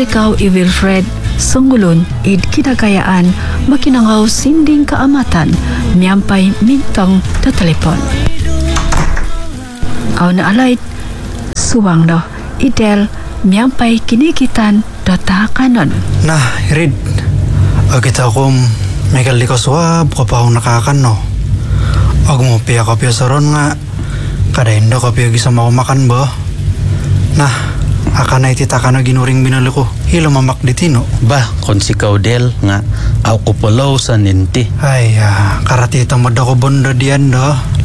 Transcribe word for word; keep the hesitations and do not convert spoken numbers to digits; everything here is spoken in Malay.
Irikaw i Wilfred Sunggulon id kinagayaan makinangaw sinding kaamatan miyampay mintang ta telepon. Aw na alay suwang no idel miyampay kinikitan data kanon. Nah, Irid. Agit akong may kalikoswab ko pa akong nakakan no. Ag mo piya ka piya sa ron nga. Kada indo ka piya gisama ko makan ba? Nah, akan na ititaka na ginuring binalo ko. Hilo mamak ditino. Bah, kon si Kaudel nga, aw ko palaw sa ninti. Ay, uh, karatita mo da ko bondo diyan do.